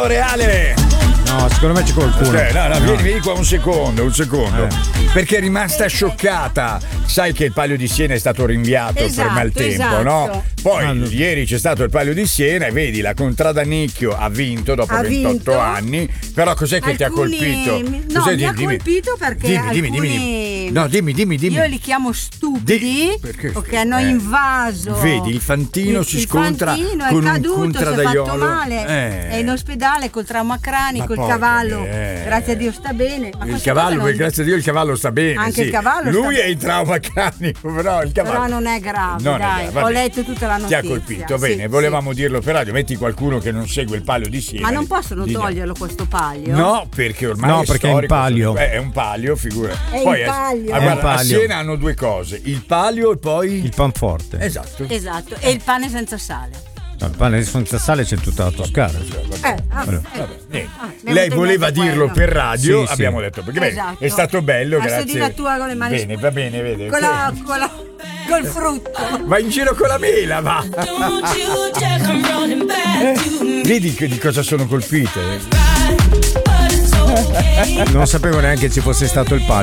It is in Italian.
reale. No, secondo me c'è qualcuno. Vieni qua un secondo. Perché è rimasta scioccata. Sai che il Palio di Siena è stato rinviato per maltempo, no? Poi ieri c'è stato il Palio di Siena e vedi la Contrada Nicchio ha vinto dopo 28 anni. Però cos'è che ti ha colpito? No, mi ha colpito perché dimmi. No, dimmi. Io li chiamo stupidi perché hanno invaso. Vedi, il Fantino si scontra con un contraddaiolo. Si è fatto male. È in ospedale col trauma cranico, il cavallo. Grazie a Dio sta bene. Ma il cavallo, grazie a Dio il cavallo sta bene. Anche il cavallo lui è in trauma cranico, però il cavallo. Però non è grave, dai. Ho letto tutta la notizia. Ti ha colpito, bene, volevamo dirlo per radio. Metti qualcuno che non segue il Palio di Siena. Ma non possono toglierlo questo palio? No, perché ormai è perché storico. È un palio. È un palio, figura. Poi palio. Guarda, a Siena hanno due cose, il palio e poi il panforte. Esatto. E il pane senza sale. No, il pane senza sale c'è tutta la Toscana. Lei voleva dirlo per radio, sì, abbiamo detto perché è stato bello, grazie. Adesso la tua con le mani. Bene, va bene, vede. Col frutto. Va in giro con la mela, va. Vedi di cosa sono colpite? Non sapevo neanche ci fosse stato il palio.